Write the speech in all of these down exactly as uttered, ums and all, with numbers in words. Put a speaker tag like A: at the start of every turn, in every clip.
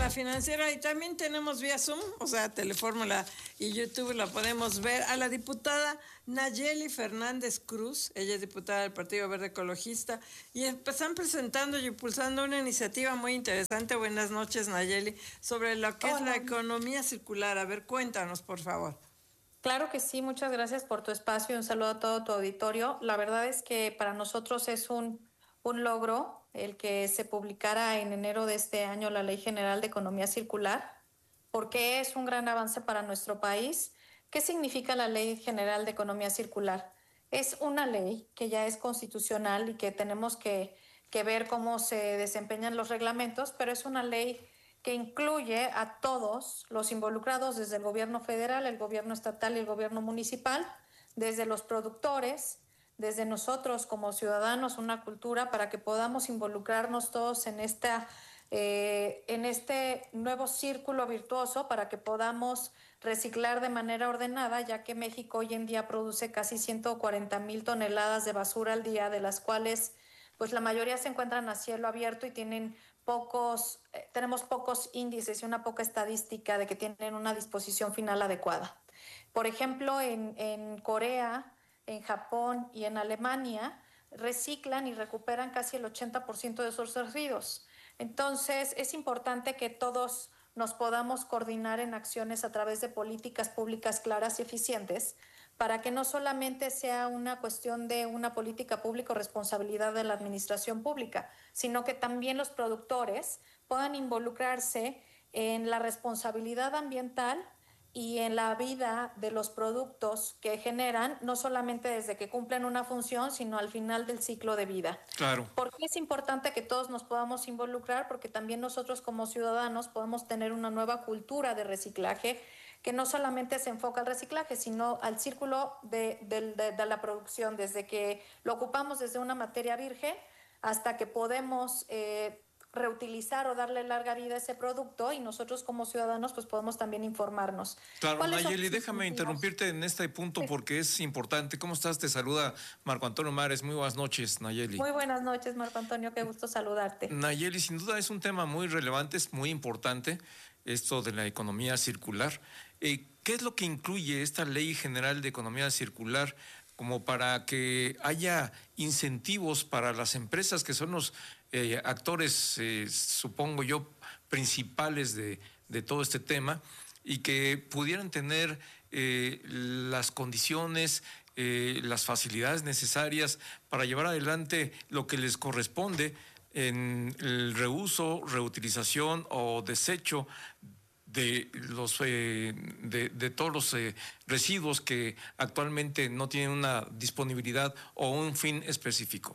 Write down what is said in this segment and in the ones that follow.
A: La Financiera, y también tenemos vía Zoom, o sea, Telefórmula y YouTube, la podemos ver a la diputada Nayeli Fernández Cruz. Ella es diputada del Partido Verde Ecologista y están presentando y impulsando una iniciativa muy interesante. Buenas noches, Nayeli, sobre lo que Hola. es la economía circular. A ver, cuéntanos, por favor.
B: Claro que sí, muchas gracias por tu espacio y un saludo a todo tu auditorio. La verdad es que para nosotros es un, un logro el que se publicara en enero de este año la Ley General de Economía Circular, porque es un gran avance para nuestro país. ¿Qué significa la Ley General de Economía Circular? Es una ley que ya es constitucional y que tenemos que, que ver cómo se desempeñan los reglamentos, pero es una ley que incluye a todos los involucrados desde el gobierno federal, el gobierno estatal y el gobierno municipal, desde los productores, desde nosotros como ciudadanos, una cultura para que podamos involucrarnos todos en esta eh, en este nuevo círculo virtuoso, para que podamos reciclar de manera ordenada, ya que México hoy en día produce casi ciento cuarenta mil toneladas de basura al día, de las cuales pues la mayoría se encuentran a cielo abierto y tienen pocos, eh, tenemos pocos índices y una poca estadística de que tienen una disposición final adecuada. Por ejemplo, en, en Corea, en Japón y en Alemania reciclan y recuperan casi el ochenta por ciento de sus residuos. Entonces, es importante que todos nos podamos coordinar en acciones a través de políticas públicas claras y eficientes, para que no solamente sea una cuestión de una política pública o responsabilidad de la administración pública, sino que también los productores puedan involucrarse en la responsabilidad ambiental y en la vida de los productos que generan, no solamente desde que cumplen una función, sino al final del ciclo de vida.
C: Claro.
B: ¿Por qué es importante que todos nos podamos involucrar? Porque también nosotros como ciudadanos podemos tener una nueva cultura de reciclaje, que no solamente se enfoca al reciclaje, sino al círculo de, de, de, de la producción, desde que lo ocupamos desde una materia virgen hasta que podemos eh, reutilizar o darle larga vida a ese producto, y nosotros como ciudadanos pues podemos también informarnos.
C: Claro, Nayeli, déjame interrumpirte en este punto porque es importante. ¿Cómo estás? Te saluda Marco Antonio Mares. Muy buenas noches, Nayeli.
B: Muy buenas noches, Marco Antonio, qué gusto saludarte.
C: Nayeli, sin duda es un tema muy relevante, es muy importante esto de la economía circular. Eh, ¿Qué es lo que incluye esta Ley General de Economía Circular como para que haya incentivos para las empresas que son los eh, actores, eh, supongo yo, principales de, de todo este tema, y que pudieran tener eh, las condiciones, eh, las facilidades necesarias para llevar adelante lo que les corresponde en el reuso, reutilización o desecho de los eh, de, de todos los eh, residuos que actualmente no tienen una disponibilidad o un fin específico?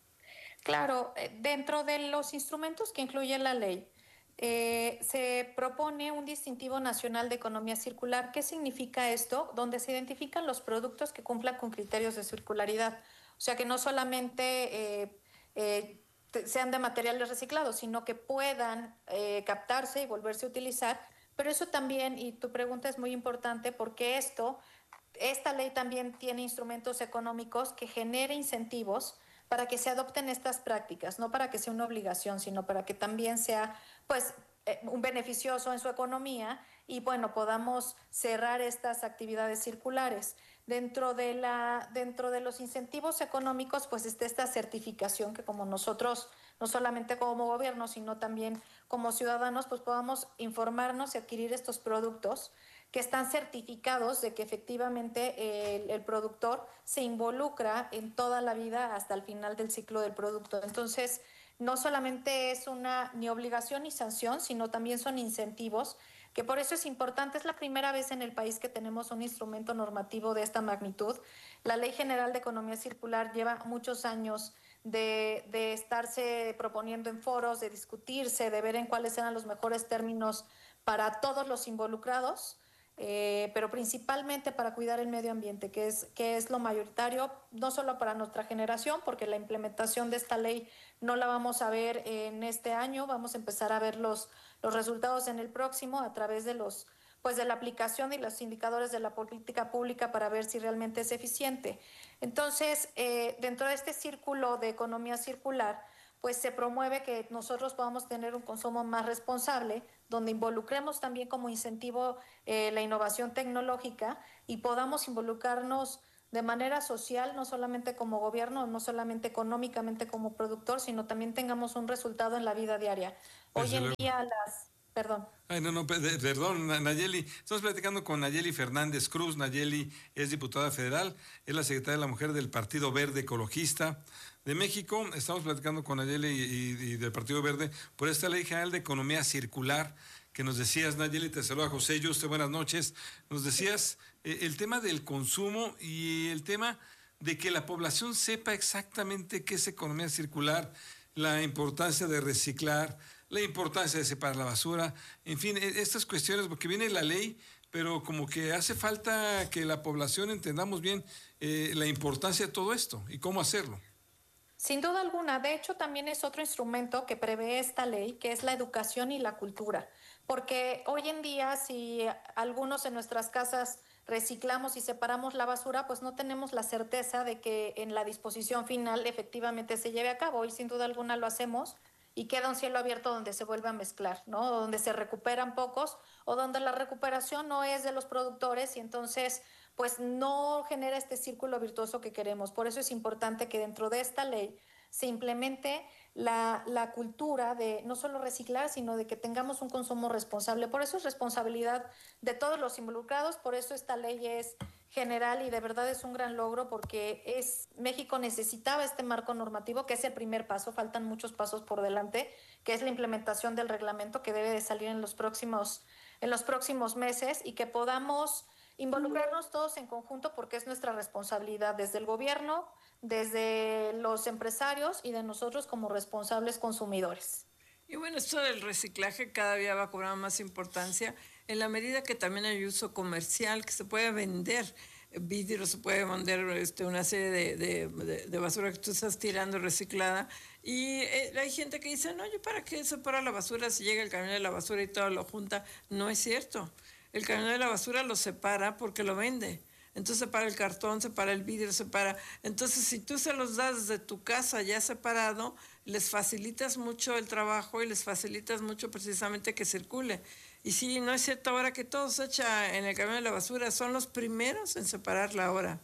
B: Claro, dentro de los instrumentos que incluye la ley, eh, se propone un distintivo nacional de economía circular. ¿Qué significa esto? Donde se identifican los productos que cumplan con criterios de circularidad. O sea, que no solamente eh, eh, sean de materiales reciclados, sino que puedan eh, captarse y volverse a utilizar. Pero eso también, y tu pregunta es muy importante, porque esto, esta ley también tiene instrumentos económicos que generen incentivos para que se adopten estas prácticas, no para que sea una obligación, sino para que también sea, pues, eh, un beneficioso en su economía y, bueno, podamos cerrar estas actividades circulares. Dentro de la, dentro de los incentivos económicos, pues está esta certificación que, como nosotros, no solamente como gobierno, sino también como ciudadanos, pues podamos informarnos y adquirir estos productos que están certificados de que efectivamente el, el productor se involucra en toda la vida hasta el final del ciclo del producto. Entonces, no solamente es una ni obligación ni sanción, sino también son incentivos, que por eso es importante. Es la primera vez en el país que tenemos un instrumento normativo de esta magnitud. La Ley General de Economía Circular lleva muchos años de, de estarse proponiendo en foros, de discutirse, de ver en cuáles eran los mejores términos para todos los involucrados. Eh, pero principalmente para cuidar el medio ambiente, que es, que es lo mayoritario, no solo para nuestra generación, porque la implementación de esta ley no la vamos a ver en este año, vamos a empezar a ver los, los resultados en el próximo a través de los pues de la aplicación y los indicadores de la política pública para ver si realmente es eficiente. Entonces, eh, dentro de este círculo de economía circular, pues se promueve que nosotros podamos tener un consumo más responsable, donde involucremos también como incentivo eh, la innovación tecnológica y podamos involucrarnos de manera social, no solamente como gobierno, no solamente económicamente como productor, sino también tengamos un resultado en la vida diaria. Hoy
D: Desde
B: en
D: luego.
B: día las... Perdón.
D: Ay, no, no, pe- perdón, Nayeli. Estamos platicando con Nayeli Fernández Cruz. Nayeli es diputada federal, es la secretaria de la Mujer del Partido Verde Ecologista de México. Estamos platicando con Nayeli y, y- y del Partido Verde por esta Ley General de Economía Circular que nos decías, Nayeli, te saluda José Yuste, buenas noches. Nos decías eh, el tema del consumo y el tema de que la población sepa exactamente qué es economía circular, la importancia de reciclar, la importancia de separar la basura, en fin, estas cuestiones, porque viene la ley, pero como que hace falta que la población entendamos bien eh, la importancia de todo esto y cómo hacerlo.
B: Sin duda alguna, de hecho también es otro instrumento que prevé esta ley, que es la educación y la cultura, porque hoy en día si algunos en nuestras casas reciclamos y separamos la basura, pues no tenemos la certeza de que en la disposición final efectivamente se lleve a cabo y sin duda alguna lo hacemos y queda un cielo abierto donde se vuelve a mezclar, ¿no? Donde se recuperan pocos o donde la recuperación no es de los productores y entonces pues no genera este círculo virtuoso que queremos. Por eso es importante que dentro de esta ley se implemente la, la cultura de no solo reciclar, sino de que tengamos un consumo responsable. Por eso es responsabilidad de todos los involucrados, por eso esta ley es general y de verdad es un gran logro porque es, México necesitaba este marco normativo, que es el primer paso, faltan muchos pasos por delante, que es la implementación del reglamento que debe de salir en los próximos, en los próximos meses y que podamos involucrarnos todos en conjunto porque es nuestra responsabilidad desde el gobierno, desde los empresarios y de nosotros como responsables consumidores.
A: Y bueno, esto del reciclaje cada día va a cobrar más importancia en la medida que también hay uso comercial, que se puede vender vidrio, se puede vender este, una serie de, de, de, de basura que tú estás tirando reciclada. Y eh, hay gente que dice, no, yo para qué separo la basura si llega el camión de la basura y todo lo junta. No es cierto. El camión de la basura lo separa porque lo vende. Entonces separa el cartón, separa el vidrio, separa. Entonces, si tú se los das de tu casa ya separado, les facilitas mucho el trabajo y les facilitas mucho precisamente que circule. Y sí, no es cierto ahora que todo se echa en el camión de la basura, son los primeros en separarla ahora.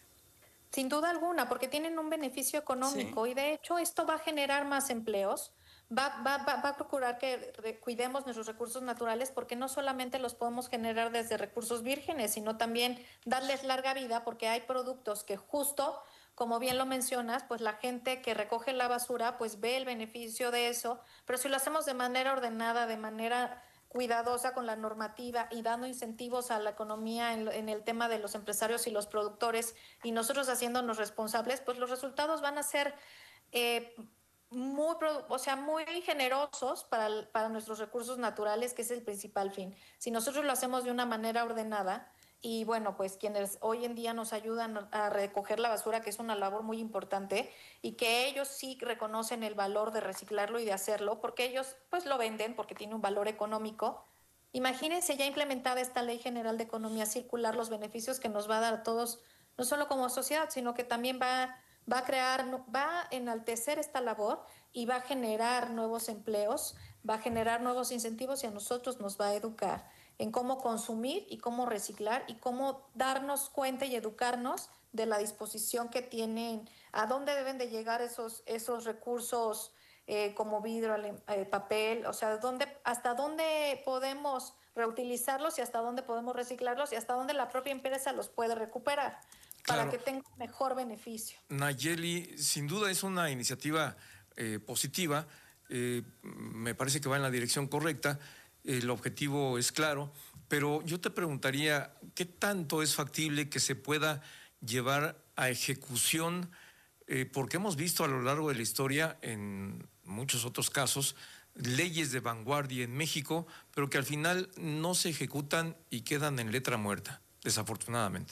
B: Sin duda alguna, porque tienen un beneficio económico
A: Sí.
B: y de hecho esto va a generar más empleos, va, va, va, va a procurar que re- cuidemos nuestros recursos naturales porque no solamente los podemos generar desde recursos vírgenes, sino también darles larga vida porque hay productos que justo, como bien lo mencionas, pues la gente que recoge la basura pues ve el beneficio de eso, pero si lo hacemos de manera ordenada, de manera cuidadosa con la normativa y dando incentivos a la economía en, en el tema de los empresarios y los productores y nosotros haciéndonos responsables, pues los resultados van a ser eh, muy, o sea, muy generosos para, para nuestros recursos naturales, que es el principal fin. Si nosotros lo hacemos de una manera ordenada, y bueno, pues quienes hoy en día nos ayudan a recoger la basura, que es una labor muy importante, y que ellos sí reconocen el valor de reciclarlo y de hacerlo, porque ellos pues lo venden porque tiene un valor económico. Imagínense ya implementada esta Ley General de Economía Circular, los beneficios que nos va a dar a todos, no solo como sociedad, sino que también va, va a crear, va a enaltecer esta labor y va a generar nuevos empleos, va a generar nuevos incentivos y a nosotros nos va a educar en cómo consumir y cómo reciclar y cómo darnos cuenta y educarnos de la disposición que tienen, a dónde deben de llegar esos, esos recursos eh, como vidrio, eh, papel, o sea, dónde, hasta dónde podemos reutilizarlos y hasta dónde podemos reciclarlos y hasta dónde la propia empresa los puede recuperar para
C: Claro.
B: que tenga mejor beneficio.
C: Nayeli, sin duda es una iniciativa eh, positiva, eh, me parece que va en la dirección correcta, el objetivo es claro, pero yo te preguntaría, ¿qué tanto es factible que se pueda llevar a ejecución? Eh, porque hemos visto a lo largo de la historia, en muchos otros casos, leyes de vanguardia en México, pero que al final no se ejecutan y quedan en letra muerta, desafortunadamente.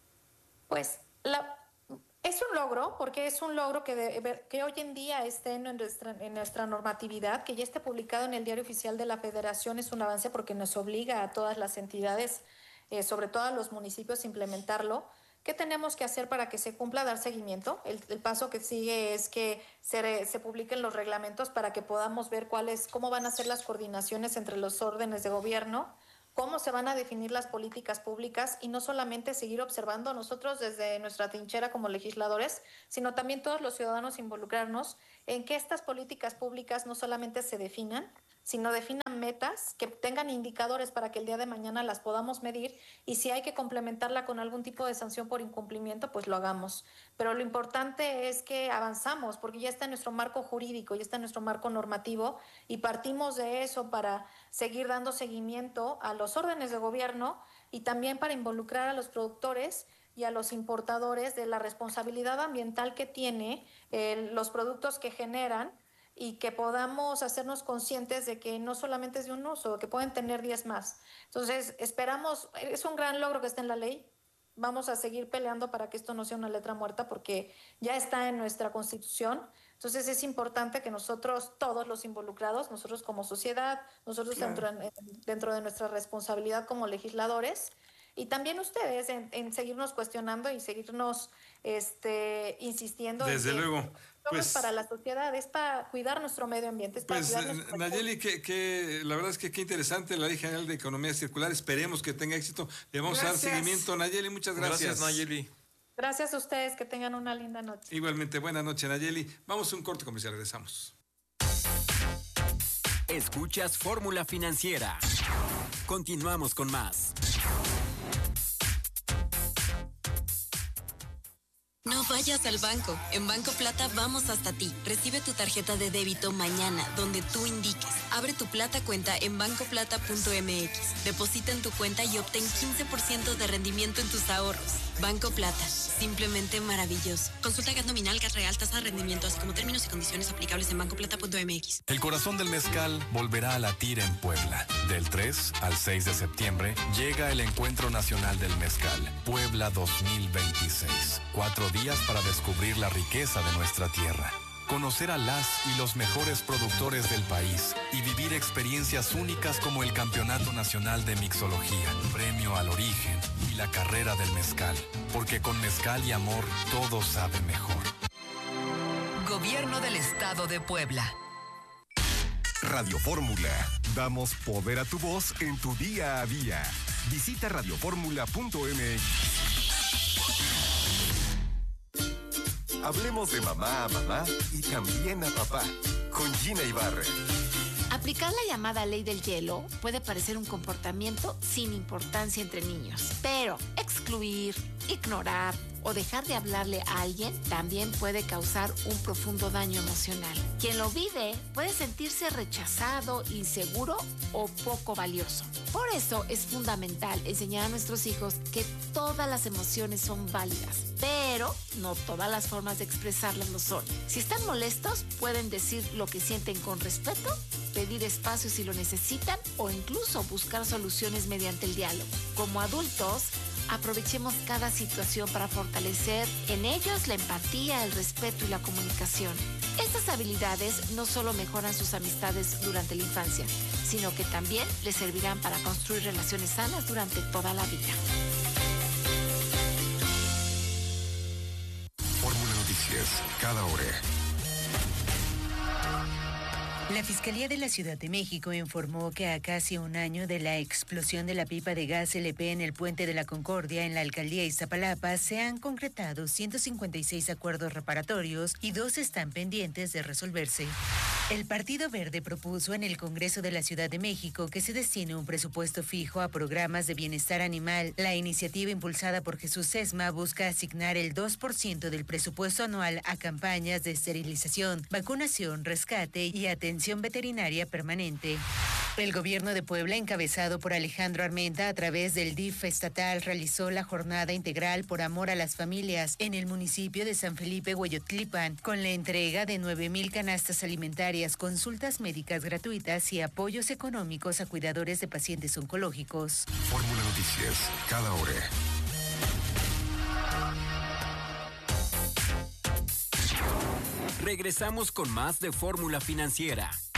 B: Pues la, es un logro, porque es un logro que, de, que hoy en día esté en nuestra, en nuestra normatividad, que ya esté publicado en el Diario Oficial de la Federación, es un avance porque nos obliga a todas las entidades, eh, sobre todo a los municipios, a implementarlo. ¿Qué tenemos que hacer para que se cumpla, dar seguimiento? El, el paso que sigue es que se, se publiquen los reglamentos para que podamos ver cuáles, cómo van a ser las coordinaciones entre los órdenes de gobierno, cómo se van a definir las políticas públicas y no solamente seguir observando nosotros desde nuestra trinchera como legisladores, sino también todos los ciudadanos involucrarnos en que estas políticas públicas no solamente se definan, sino definan metas que tengan indicadores para que el día de mañana las podamos medir y si hay que complementarla con algún tipo de sanción por incumplimiento, pues lo hagamos. Pero lo importante es que avanzamos porque ya está en nuestro marco jurídico, ya está en nuestro marco normativo y partimos de eso para seguir dando seguimiento a los órdenes de gobierno y también para involucrar a los productores y a los importadores de la responsabilidad ambiental que tiene eh, los productos que generan y que podamos hacernos conscientes de que no solamente es de un uso, que pueden tener diez más. Entonces, esperamos, es un gran logro que esté en la ley, vamos a seguir peleando para que esto no sea una letra muerta porque ya está en nuestra Constitución. Entonces, es importante que nosotros, todos los involucrados, nosotros como sociedad, nosotros claro. dentro, dentro de nuestra responsabilidad como legisladores, y también ustedes en, en seguirnos cuestionando y seguirnos este, insistiendo.
D: Desde
B: en que,
D: luego.
B: Pues, es para la sociedad, es para cuidar nuestro medio ambiente. Es para
D: pues,
B: cuidar nuestro
D: Nayeli, que, que, la verdad es que qué interesante la Ley General de Economía Circular. Esperemos que tenga éxito. Le vamos gracias. a dar seguimiento. Nayeli, muchas gracias.
C: Gracias, Nayeli.
B: Gracias a ustedes, que tengan una linda noche.
D: Igualmente, buena noche, Nayeli. Vamos a un corte comercial, regresamos.
E: Escuchas Fórmula Financiera. Continuamos con más.
F: No vayas al banco. En Banco Plata vamos hasta ti. Recibe tu tarjeta de débito mañana, donde tú indiques. Abre tu Plata cuenta en banco plata punto m x. Deposita en tu cuenta y obtén quince por ciento de rendimiento en tus ahorros. Banco Plata. Simplemente maravilloso. Consulta gas nominal, gas real, tasa de rendimiento, así como términos y condiciones aplicables en banco plata punto m x.
G: El corazón del mezcal volverá a latir en Puebla. Del tres al seis de septiembre llega el Encuentro Nacional del Mezcal, Puebla dos mil veintiséis. Cuatro días para descubrir la riqueza de nuestra tierra, conocer a las y los mejores productores del país y vivir experiencias únicas como el Campeonato Nacional de Mixología, Premio al Origen y la Carrera del Mezcal, porque con mezcal y amor todo sabe mejor.
H: Gobierno del Estado de Puebla.
I: Radio Fórmula. Damos poder a tu voz en tu día a día. Visita radio fórmula punto m x. Hablemos de mamá a mamá y también a papá, con Gina Ibarra.
J: Aplicar la llamada ley del hielo puede parecer un comportamiento sin importancia entre niños, pero excluir, ignorar o dejar de hablarle a alguien también puede causar un profundo daño emocional. Quien lo vive puede sentirse rechazado, inseguro o poco valioso. Por eso es fundamental enseñar a nuestros hijos que todas las emociones son válidas, pero no todas las formas de expresarlas lo son. Si están molestos, pueden decir lo que sienten con respeto, pedir espacio si lo necesitan o incluso buscar soluciones mediante el diálogo. Como adultos, aprovechemos cada situación para fortalecer en ellos la empatía, el respeto y la comunicación. Estas habilidades no solo mejoran sus amistades durante la infancia, sino que también les servirán para construir relaciones sanas durante toda la vida.
I: Fórmula Noticias, cada hora.
K: La Fiscalía de la Ciudad de México informó que a casi un año de la explosión de la pipa de gas L P en el Puente de la Concordia en la alcaldía Iztapalapa se han concretado ciento cincuenta y seis acuerdos reparatorios y dos están pendientes de resolverse. El Partido Verde propuso en el Congreso de la Ciudad de México que se destine un presupuesto fijo a programas de bienestar animal. La iniciativa impulsada por Jesús Sesma busca asignar el dos por ciento del presupuesto anual a campañas de esterilización, vacunación, rescate y atención veterinaria permanente. El gobierno de Puebla, encabezado por Alejandro Armenta, a través del D I F estatal, realizó la jornada integral por amor a las familias en el municipio de San Felipe Hueyotlipan, con la entrega de nueve mil canastas alimentarias, consultas médicas gratuitas y apoyos económicos a cuidadores de pacientes oncológicos.
I: Fórmula Noticias, cada hora.
E: Regresamos con más de Fórmula Financiera.